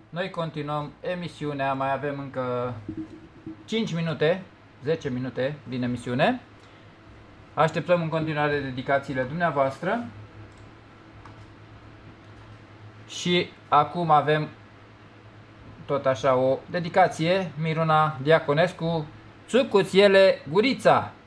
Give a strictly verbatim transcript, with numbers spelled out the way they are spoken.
Noi continuăm emisiunea, mai avem încă cinci minute, zece minute din emisiune. Așteptăm în continuare dedicațiile dumneavoastră. Și acum avem tot așa o dedicație, Miruna Diaconescu, Țucuțiele Gurița.